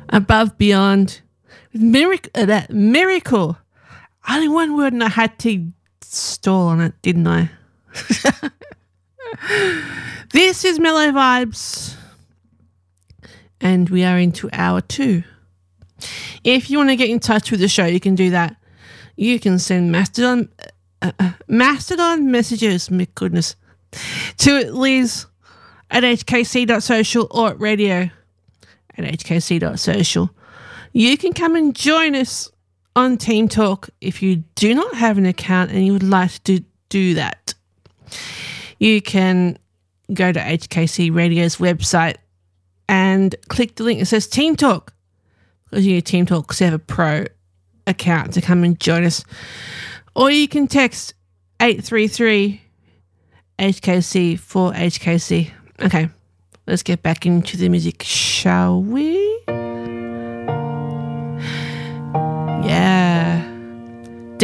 Above Beyond. That miracle. Only one word and I had to stall on it, didn't I? This is Mellow Vibes. And we are into hour 2. If you want to get in touch with the show, you can do that. You can send Mastodon messages, my goodness, to Liz at hkc.social or at radio at hkc.social. You can come and join us on Team Talk if you do not have an account and you would like to do that. You can go to HKC Radio's website and click the link that says Team Talk, because you need Team Talk because you have a pro account to come and join us. Or you can text 833 HKC for HKC. Okay, let's get back into the music, shall we?